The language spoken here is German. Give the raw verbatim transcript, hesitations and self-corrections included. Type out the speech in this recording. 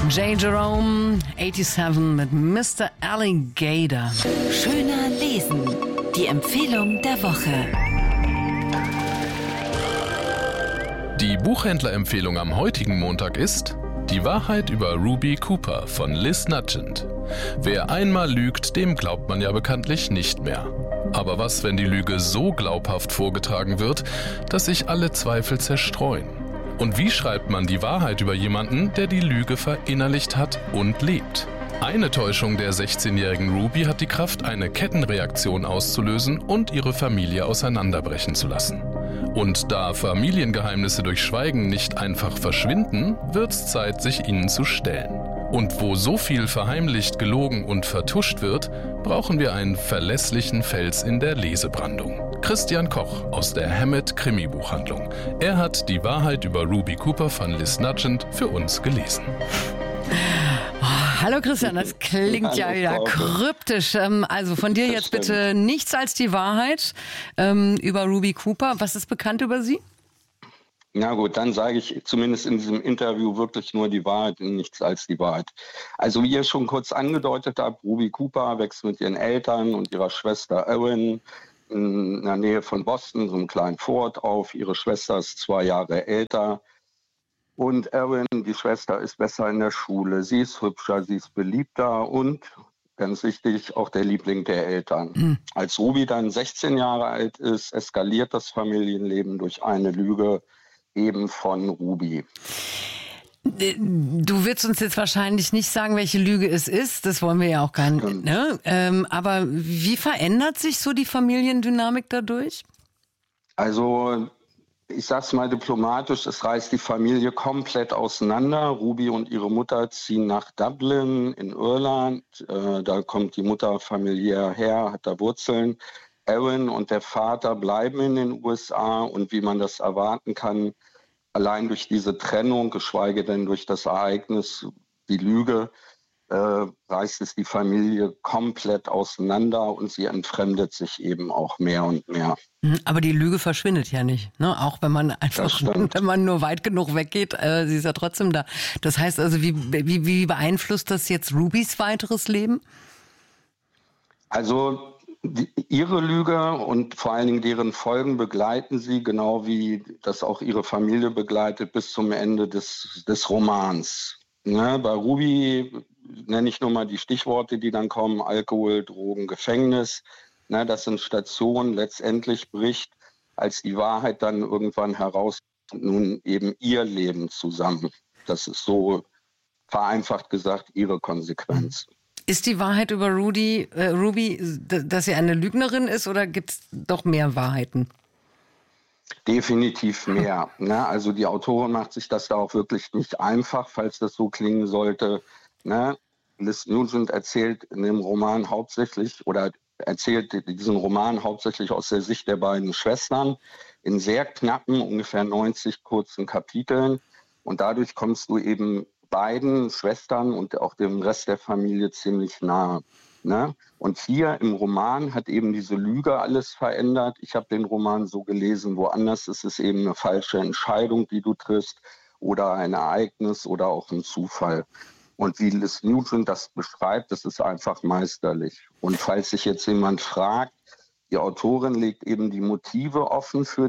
J. Jerome, siebenundachtzig mit Mister Alligator. Schöner lesen. Die Empfehlung der Woche. Die Buchhändlerempfehlung am heutigen Montag ist Die Wahrheit über Ruby Cooper von Liz Nugent. Wer einmal lügt, dem glaubt man ja bekanntlich nicht mehr. Aber was, wenn die Lüge so glaubhaft vorgetragen wird, dass sich alle Zweifel zerstreuen? Und wie schreibt man die Wahrheit über jemanden, der die Lüge verinnerlicht hat und lebt? Eine Täuschung der sechzehnjährigen Ruby hat die Kraft, eine Kettenreaktion auszulösen und ihre Familie auseinanderbrechen zu lassen. Und da Familiengeheimnisse durch Schweigen nicht einfach verschwinden, wird's Zeit, sich ihnen zu stellen. Und wo so viel verheimlicht, gelogen und vertuscht wird, brauchen wir einen verlässlichen Fels in der Lesebrandung. Christian Koch aus der Hammett Krimi-Buchhandlung. Er hat die Wahrheit über Ruby Cooper von Liz Nugent für uns gelesen. Oh, hallo Christian, das klingt hallo, ja wieder kryptisch. Also von dir jetzt bitte nichts als die Wahrheit ähm, über Ruby Cooper. Was ist bekannt über sie? Na gut, dann sage ich zumindest in diesem Interview wirklich nur die Wahrheit und nichts als die Wahrheit. Also wie ihr schon kurz angedeutet habt, Ruby Cooper wächst mit ihren Eltern und ihrer Schwester Erin in der Nähe von Boston, so einem kleinen Vorort auf. Ihre Schwester ist zwei Jahre älter. Und Erin, die Schwester, ist besser in der Schule. Sie ist hübscher, sie ist beliebter und, ganz wichtig, auch der Liebling der Eltern. Mhm. Als Ruby dann sechzehn Jahre alt ist, eskaliert das Familienleben durch eine Lüge eben von Ruby. Du wirst uns jetzt wahrscheinlich nicht sagen, welche Lüge es ist. Das wollen wir ja auch gar nicht. Ne? Ähm, aber wie verändert sich so die Familiendynamik dadurch? Also ich sag's mal diplomatisch, es reißt die Familie komplett auseinander. Ruby und ihre Mutter ziehen nach Dublin in Irland. Äh, da kommt die Mutter familiär her, hat da Wurzeln. Erin und der Vater bleiben in den U S A und wie man das erwarten kann, allein durch diese Trennung, geschweige denn durch das Ereignis, die Lüge, äh, reißt es die Familie komplett auseinander und sie entfremdet sich eben auch mehr und mehr. Aber die Lüge verschwindet ja nicht, ne? Auch wenn man einfach, wenn man nur weit genug weggeht, äh, sie ist ja trotzdem da. Das heißt also, wie, wie, wie beeinflusst das jetzt Rubys weiteres Leben? Also die, ihre Lüge und vor allen Dingen deren Folgen begleiten sie, genau wie das auch ihre Familie begleitet, bis zum Ende des, des Romans. Ne? Bei Ruby nenne ich nur mal die Stichworte, die dann kommen: Alkohol, Drogen, Gefängnis. Ne? Das sind Stationen. Letztendlich bricht, als die Wahrheit dann irgendwann heraus, nun eben ihr Leben zusammen. Das ist so vereinfacht gesagt ihre Konsequenz. Ist die Wahrheit über Rudy, äh, Ruby, dass sie eine Lügnerin ist, oder gibt es doch mehr Wahrheiten? Definitiv mehr. Ne? Also die Autorin macht sich das da auch wirklich nicht einfach, falls das so klingen sollte. Ne? Liz Nugent erzählt in dem Roman hauptsächlich oder erzählt diesen Roman hauptsächlich aus der Sicht der beiden Schwestern in sehr knappen, ungefähr neunzig kurzen Kapiteln. Und dadurch kommst du eben beiden Schwestern und auch dem Rest der Familie ziemlich nahe. Ne? Und hier im Roman hat eben diese Lüge alles verändert. Ich habe den Roman so gelesen, woanders ist es eben eine falsche Entscheidung, die du triffst, oder ein Ereignis oder auch ein Zufall. Und wie Liz Nugent das beschreibt, das ist einfach meisterlich. Und falls sich jetzt jemand fragt, die Autorin legt eben die Motive offen für